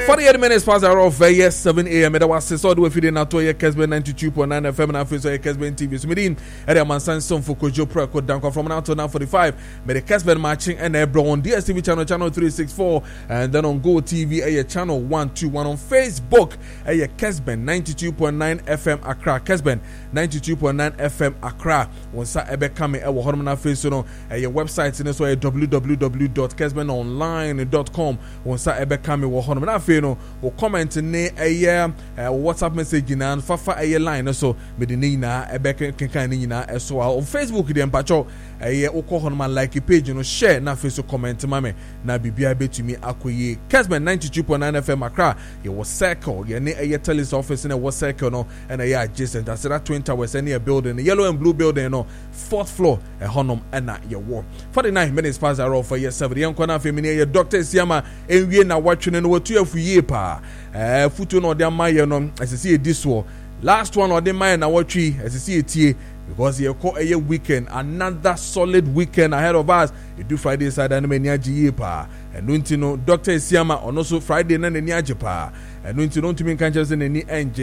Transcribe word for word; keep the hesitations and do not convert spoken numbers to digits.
forty-eight minutes past the hour of yes seven a.m. That was so do we feed in to your Kesben ninety-two point nine F M and face your Kesben T V. So medin area man san son for Kojo Pro ko down from now to now forty-five. Me the Kesben matching and Ebro on D S T V channel channel three sixty-four and then on Go T V a channel one twenty-one on Facebook a Kesben ninety-two point nine F M Accra. Kesben ninety-two point nine F M Accra. Once I ebe coming e wo hono na face no a website in so w w w dot kesben online dot com. Once I ebe coming wo hono na fe no o comment ne eye WhatsApp message na fafa eye line so me de ni na ebe kenkan ni na eso on Facebook de mpacho eye ukọ hono man like page no share na face comment mame na bibia betumi akoye. Kesben ninety-two point nine F M Accra ye was circle ye ne eye telis office ne was circle no and eye adjacent as that twin towers any a building the yellow and blue building no fourth floor e honum na ye wo. forty-nine minutes past the hour for year seven yan kwana fe me ne ye Doctor Siama enwie na watwene no watu afu ye pa eh futu no de amaye no asisi edi so last one or the man na watwi asisi etie because you call a weekend, another solid weekend ahead of us. You do Friday side and many pa and don't you know Doctor Siama on also Friday and any pa and don't you know to me can't just in any